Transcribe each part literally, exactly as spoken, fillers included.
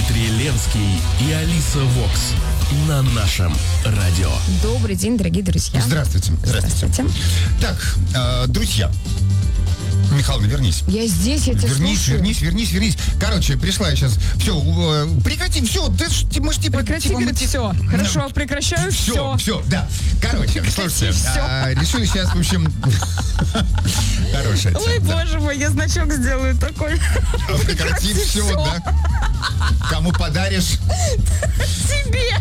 Дмитрий Ленский и Алиса Вокс на нашем радио. Добрый день, дорогие друзья. Здравствуйте. Здравствуйте. Здравствуйте. Так, э, друзья. Михайловна, вернись. Я здесь, я тебя вернись, слушаю. Вернись, вернись, вернись. Короче, пришла я сейчас. Все, э, прекрати, все. Ты, мы ж типа... Прекрати, типа, говорит, мы, все. Хорошо, прекращаю все. Все, все, да. Короче, слушайте, а, решили сейчас, в общем... Хорошая. Ой, боже мой, я значок сделаю такой. Прекрати все, да. Кому подаришь? Тебе.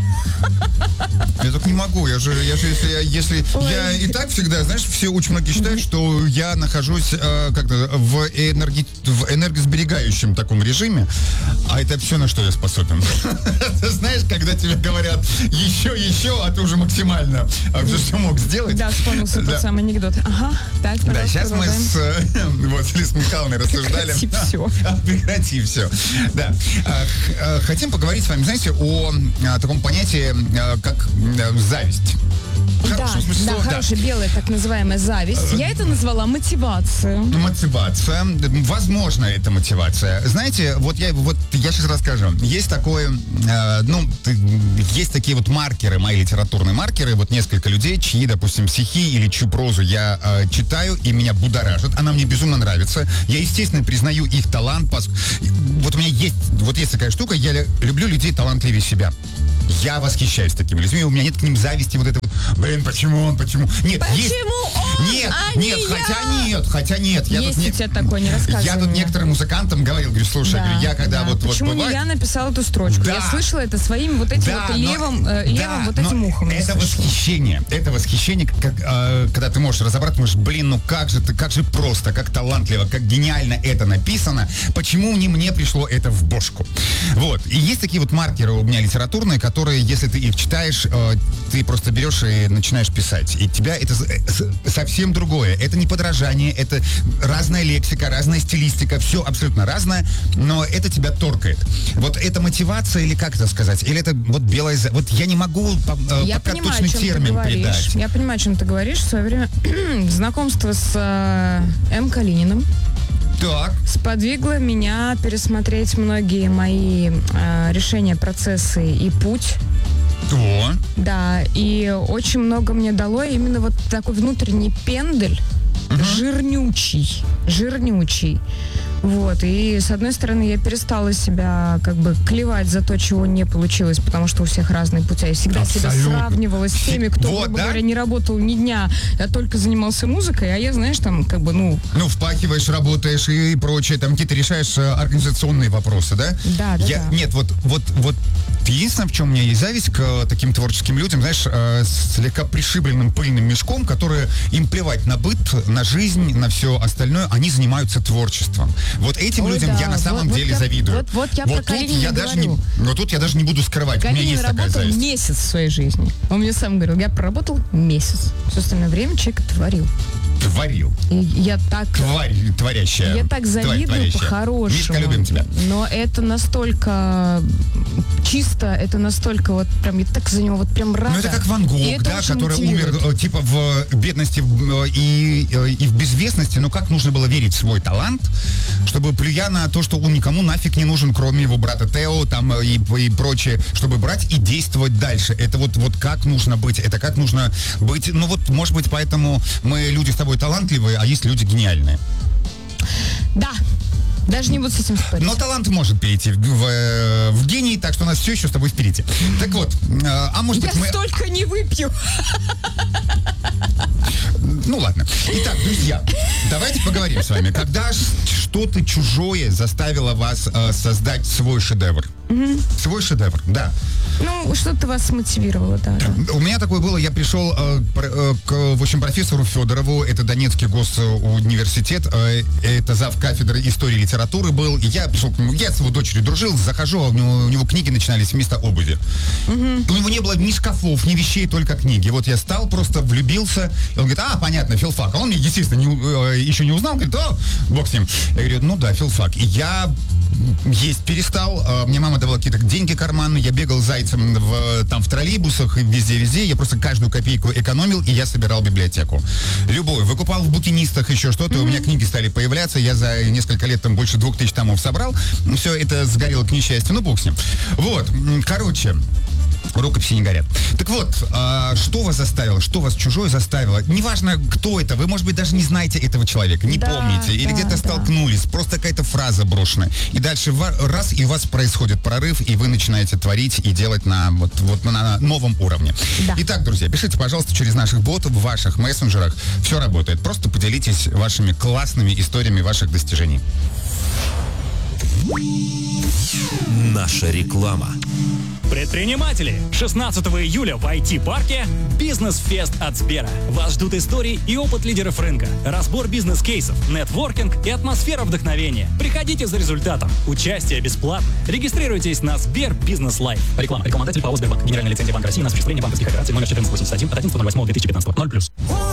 Я так не могу, я же, я же если, я, если я и так всегда, знаешь, все очень многие считают, что я нахожусь э, как-то в, энерги, в энергосберегающем таком режиме, а это все, на что я способен. Ты знаешь, когда тебе говорят еще, еще, а ты уже максимально все, что мог сделать. Да, вспомнился тот самый анекдот. Ага, так, да, сейчас мы с, вот, с Михайловной рассуждали. Прекрати все. Прекрати все. Да. Хотим поговорить с вами, знаете, о таком понятии, как зависть. Да, смысле, да, да, хорошая белая так называемая зависть. Я это назвала мотивацией. Мотивация. Возможно, это мотивация. Знаете, вот я, вот я сейчас расскажу. Есть такое, э, ну, есть такие вот маркеры, мои литературные маркеры, вот несколько людей, чьи, допустим, стихи или чью прозу я э, читаю, и меня будоражит. Она мне безумно нравится. Я, естественно, признаю их талант. Пос... Вот у меня есть, вот есть такая штука, я люблю людей талантливее себя. Я восхищаюсь такими людьми, у меня нет к ним зависти, вот это вот, блин, почему он, почему... Нет, почему есть... он, Нет, а нет, не хотя я? нет, хотя нет. Я есть тут не... у тебя такое, не рассказывай. Я тут мне. некоторым музыкантам говорил, говорю, слушай, да, говорю, я когда да. вот, Почему вот не бывает... я написала эту строчку? Да. Я слышала это своим вот этим да, вот левым, но, э, левым да, вот этим ухом. Это восхищение, это восхищение, как, э, когда ты можешь разобраться, можешь, блин, ну как же ты, как же просто, как талантливо, как гениально это написано, почему не мне пришло это в бошку. Вот, и есть такие вот маркеры у меня литературные, которые, если ты их читаешь, э, ты просто берешь и начинаешь писать, и тебя это совсем другое, это не подражание, это разная лексика, разная стилистика, все абсолютно разное, но это тебя торкает. Вот это мотивация или как это сказать? Или это вот белая... Вот я не могу э, я пока понимаю, точный термин придать. Я понимаю, о чем ты говоришь. В свое время знакомство с э, М. Калининым Так. сподвигло меня пересмотреть многие мои э, решения, процессы и путь. О. Да, и очень много мне дало именно вот такой внутренний пендель, uh-huh. жирнючий, жирнючий. Вот, и с одной стороны я перестала себя как бы клевать за то, чего не получилось, потому что у всех разные пути. Я всегда Абсолютно. себя сравнивала с теми, кто, вот, грубо да? говоря, не работал ни дня, я только занимался музыкой, а я, знаешь, там как бы, ну... Ну, впахиваешь, работаешь и прочее, там какие-то решаешь организационные вопросы, да? Да, да, я, да. Нет, вот, вот, вот единственное, в чем у меня есть зависть к таким творческим людям, знаешь, э, слегка пришибленным пыльным мешком, которые им плевать на быт, на жизнь, на все остальное, они занимаются творчеством. Вот этим Ой, людям да. я на самом вот, деле вот завидую. Я, вот, вот я вот про тут Калинина я даже не, говорю. но тут я даже не буду скрывать. Калинин у меня есть такая работал зависть. месяц в своей жизни. Он мне сам говорил, я проработал месяц. Все остальное время человек творил. Творил. И я так... Тварь творящая. Я так завидую по-хорошему. Мишка, любим тебя. Но это настолько чисто, это настолько вот прям, я так за него вот прям рада. Ну это как Ван Гог, да, который мотивирует. умер типа в бедности и, и в безвестности, но как нужно было верить в свой талант, чтобы плюя на то, что он никому нафиг не нужен, кроме его брата Тео там и, и прочее, чтобы брать и действовать дальше. Это вот, вот как нужно быть, это как нужно быть, ну вот, может быть, поэтому мы люди с тобой талантливые, а есть люди гениальные. Да. Даже не буду с этим спорить. Но талант может перейти в, в, в гений, так что у нас все еще с тобой впереди. Так вот, а может Я быть мы... столько не выпью. Ну ладно. Итак, друзья, давайте поговорим с вами. Когда что-то чужое заставило вас э, создать свой шедевр? Mm-hmm. Свой шедевр, да. Ну, что-то вас смотивировало, да. да. У меня такое было, я пришел э, э, к, в общем, профессору Федорову, это Донецкий госуниверситет, э, это зав. Кафедры истории и литературы был, и я пришел к нему, я с его дочерью дружил, захожу, а у него, у него книги начинались вместо обуви. Mm-hmm. У него не было ни шкафов, ни вещей, только книги. Вот я стал, просто влюбился, и он говорит, а, понятно, филфак. А он мне, естественно, не, э, еще не узнал, говорит, о, бог с ним. Я говорю, ну да, филфак. И я есть перестал. А, мне мама давала какие-то деньги карманные, я бегал зайцем в, там в троллейбусах и везде-везде. Я просто каждую копейку экономил, и я собирал библиотеку. Любую. Выкупал в букинистах еще что-то, mm-hmm. у меня книги стали появляться, я за несколько лет там больше двух тысяч томов собрал. Все это сгорело, к несчастью. Ну, бог с ним. Вот. Короче, рукописи не горят. Так вот, а, что вас заставило, что вас чужое заставило? Неважно, кто это, вы, может быть, даже не знаете этого человека, не да, помните, или да, где-то да. столкнулись, просто какая-то фраза брошенная. И дальше раз, и у вас происходит прорыв, и вы начинаете творить и делать на, вот, вот, на новом уровне. Да. Итак, друзья, пишите, пожалуйста, через наших ботов в ваших мессенджерах. Все работает. Просто поделитесь вашими классными историями ваших достижений. Наша реклама. Предприниматели! шестнадцатого июля в ай ти-парке «Бизнес-фест» от Сбера. Вас ждут истории и опыт лидеров рынка, разбор бизнес-кейсов, нетворкинг и атмосфера вдохновения. Приходите за результатом. Участие бесплатно. Регистрируйтесь на Сбер Бизнес Лайф. Реклама. Рекламодатель ПАО «Сбербанк». Генеральная лицензия Банка России на осуществление банковских операций номер четырнадцать восемьдесят один от одиннадцатого ноль восьмого две тысячи пятнадцатого. ноль плюс.